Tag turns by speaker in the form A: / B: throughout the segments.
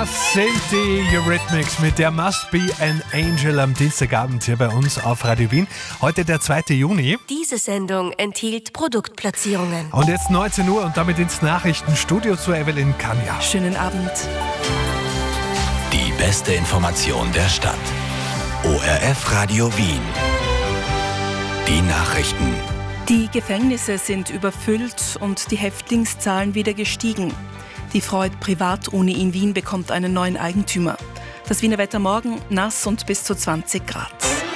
A: Das sind die Eurythmics mit der Must Be an Angel am Dienstagabend hier bei uns auf Radio Wien. Heute der 2. Juni.
B: Diese Sendung enthielt Produktplatzierungen.
A: Und jetzt 19 Uhr und damit ins Nachrichtenstudio zu Evelyn Kanja.
B: Schönen Abend.
C: Die beste Information der Stadt. ORF Radio Wien. Die Nachrichten.
D: Die Gefängnisse sind überfüllt und die Häftlingszahlen wieder gestiegen. Die Freud-Privatuni in Wien bekommt einen neuen Eigentümer. Das Wiener Wetter morgen nass und bis zu 20 Grad.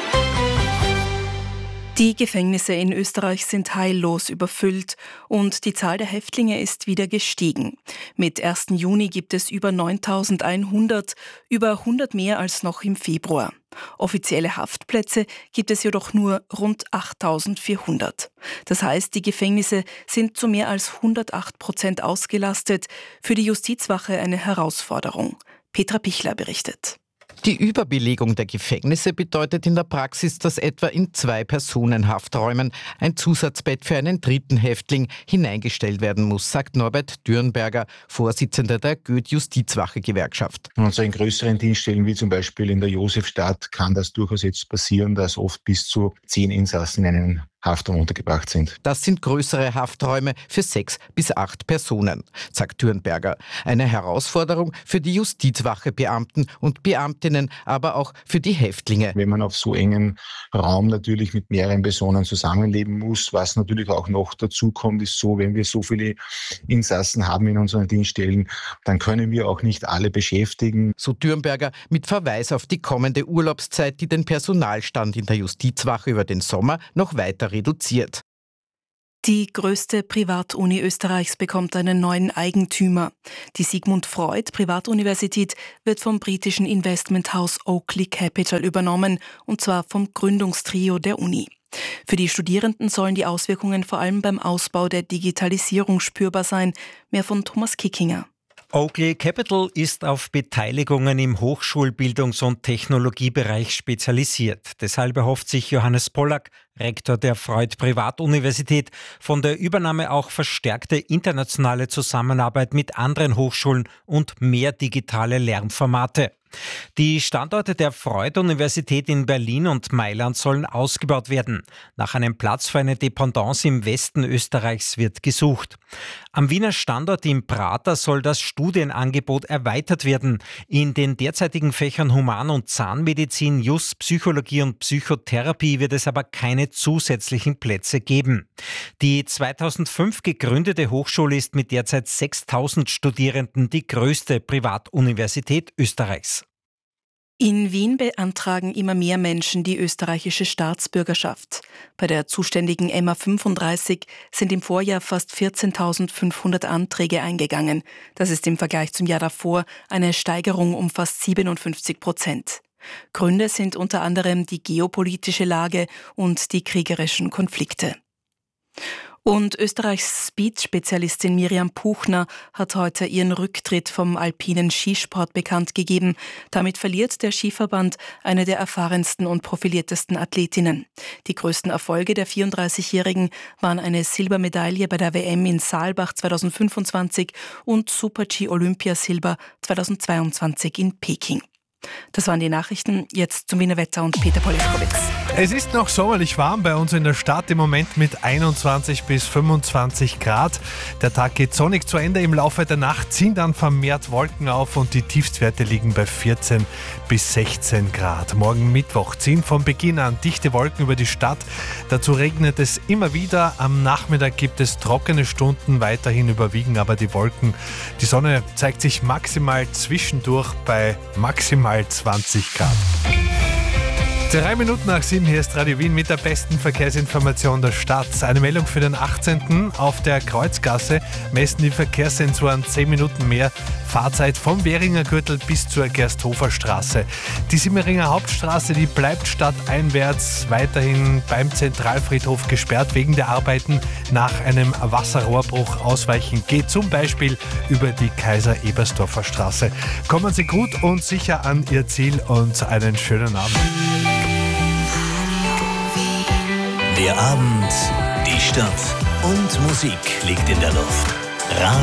D: Die Gefängnisse in Österreich sind heillos überfüllt und die Zahl der Häftlinge ist wieder gestiegen. Mit 1. Juni gibt es über 9.100, über 100 mehr als noch im Februar. Offizielle Haftplätze gibt es jedoch nur rund 8.400. Das heißt, die Gefängnisse sind zu mehr als 108% ausgelastet. Für die Justizwache eine Herausforderung. Petra Pichler berichtet.
E: Die Überbelegung der Gefängnisse bedeutet in der Praxis, dass etwa in 2-Personen-Hafträumen ein Zusatzbett für einen dritten Häftling hineingestellt werden muss, sagt Norbert Dürnberger, Vorsitzender der Goethe-Justizwache-Gewerkschaft.
F: Und so in größeren Dienststellen wie zum Beispiel in der Josefstadt kann das durchaus jetzt passieren, dass oft bis zu 10 Insassen in einen Haftraum untergebracht sind.
E: Das sind größere Hafträume für 6 bis 8 Personen, sagt Dürnberger. Eine Herausforderung für die Justizwache-Beamten und Beamtinnen, aber auch für die Häftlinge.
F: Wenn man auf so engen Raum natürlich mit mehreren Personen zusammenleben muss, was natürlich auch noch dazu kommt, ist so, wenn wir so viele Insassen haben in unseren Dienststellen, dann können wir auch nicht alle beschäftigen.
E: So Dürnberger mit Verweis auf die kommende Urlaubszeit, die den Personalstand in der Justizwache über den Sommer noch weiter reduziert.
D: Die größte Privatuni Österreichs bekommt einen neuen Eigentümer. Die Sigmund Freud Privatuniversität wird vom britischen Investmenthaus Oakley Capital übernommen, und zwar vom Gründungstrio der Uni. Für die Studierenden sollen die Auswirkungen vor allem beim Ausbau der Digitalisierung spürbar sein. Mehr von Thomas Kickinger.
G: Oakley Capital ist auf Beteiligungen im Hochschulbildungs- und Technologiebereich spezialisiert. Deshalb erhofft sich Johannes Pollack, Rektor der Freud Privatuniversität, von der Übernahme auch verstärkte internationale Zusammenarbeit mit anderen Hochschulen und mehr digitale Lernformate. Die Standorte der Freud-Universität in Berlin und Mailand sollen ausgebaut werden. Nach einem Platz für eine Dependance im Westen Österreichs wird gesucht. Am Wiener Standort im Prater soll das Studienangebot erweitert werden. In den derzeitigen Fächern Human- und Zahnmedizin, Jus, Psychologie und Psychotherapie wird es aber keine zusätzlichen Plätze geben. Die 2005 gegründete Hochschule ist mit derzeit 6.000 Studierenden die größte Privatuniversität Österreichs.
D: In Wien beantragen immer mehr Menschen die österreichische Staatsbürgerschaft. Bei der zuständigen MA 35 sind im Vorjahr fast 14.500 Anträge eingegangen. Das ist im Vergleich zum Jahr davor eine Steigerung um fast 57%. Gründe sind unter anderem die geopolitische Lage und die kriegerischen Konflikte. Und Österreichs Speed-Spezialistin Miriam Puchner hat heute ihren Rücktritt vom alpinen Skisport bekannt gegeben. Damit verliert der Skiverband eine der erfahrensten und profiliertesten Athletinnen. Die größten Erfolge der 34-Jährigen waren eine Silbermedaille bei der WM in Saalbach 2025 und Super-G Olympiasilber 2022 in Peking. Das waren die Nachrichten. Jetzt zum Wiener Wetter und Peter Poleskowitz.
A: Es ist noch sommerlich warm bei uns in der Stadt im Moment mit 21 bis 25 Grad. Der Tag geht sonnig zu Ende. Im Laufe der Nacht ziehen dann vermehrt Wolken auf und die Tiefstwerte liegen bei 14 bis 16 Grad. Morgen Mittwoch ziehen von Beginn an dichte Wolken über die Stadt. Dazu regnet es immer wieder. Am Nachmittag gibt es trockene Stunden, weiterhin überwiegen aber die Wolken. Die Sonne zeigt sich maximal zwischendurch bei maximal 20 Grad. 3 Minuten nach 7, hier ist Radio Wien mit der besten Verkehrsinformation der Stadt. Eine Meldung für den 18. Auf der Kreuzgasse messen die Verkehrssensoren 10 Minuten mehr Fahrzeit vom Währinger Gürtel bis zur Gersthofer Straße. Die Simmeringer Hauptstraße, die bleibt stadteinwärts weiterhin beim Zentralfriedhof gesperrt wegen der Arbeiten nach einem Wasserrohrbruch. Ausweichen geht zum Beispiel über die Kaiser-Ebersdorfer Straße. Kommen Sie gut und sicher an Ihr Ziel und einen schönen Abend.
C: Der Abend, die Stadt und Musik liegt in der Luft.